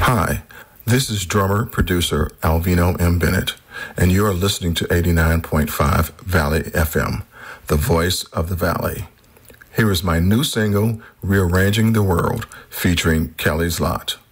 Hi, this is drummer-producer Alvino M. Bennett, and you are listening to 89.5 Valley FM, the voice of the Valley. Here is my new single, Rearranging the World, featuring Kelly's Lot.